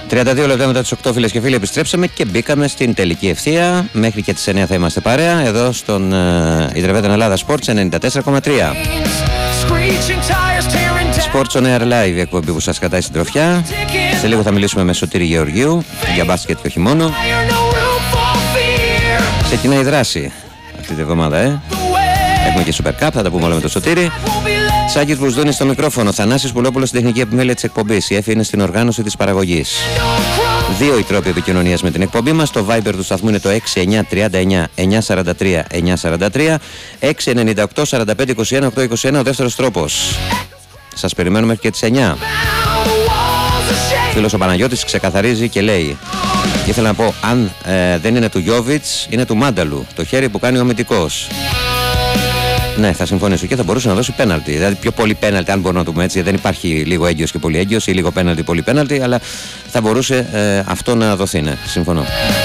32 λεπτά μετά τις 8, φίλες και φίλοι, επιστρέψαμε και μπήκαμε στην τελική ευθεία. Μέχρι και τις 9 θα είμαστε παρέα εδώ στον Ιδρυβέτα Ελλάδα Sports 94,3. Sports on Air Live, η εκπομπή που σας κρατάει στην τροφιά. Σε λίγο θα μιλήσουμε με Σωτήρη Γεωργίου για μπάσκετ και όχι μόνο. Ξεκινάει η δράση αυτή τη εβδομάδα, Έχουμε και Super Cup, θα τα πούμε όλα με το Σωτήρη. Σάκης Βουσδούνης στο μικρόφωνο, Θανάσης Πουλόπουλος στην τεχνική επιμέλεια της εκπομπής. Η Εφη είναι στην οργάνωση της παραγωγής. Δύο οι τρόποι επικοινωνίας με την εκπομπή μας. Το Viber του σταθμού είναι το 6939 943 943, 698 45 21 821 ο δεύτερος τρόπος. Σας περιμένουμε και τις 9. Φίλος ο Παναγιώτης ξεκαθαρίζει και λέει: και ήθελα να πω, αν δεν είναι του Γιόβιτς, είναι του Μάνταλου, το χέρι που κάνει ο αμυντικός. Ναι, θα συμφωνήσω, και θα μπορούσε να δώσει πέναλτι. Δηλαδή, πιο πολύ πέναλτι, αν μπορούμε να το πούμε έτσι. Δεν υπάρχει λίγο έγκυος και πολύ έγκυος, ή λίγο πέναλτι, πολύ πέναλτι, αλλά θα μπορούσε αυτό να δοθεί. Ναι, συμφωνώ.